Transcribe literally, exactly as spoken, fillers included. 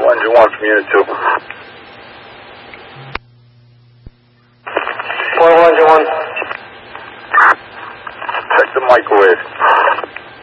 one, engine one from unit two. Point one, engine one. Check the microwave.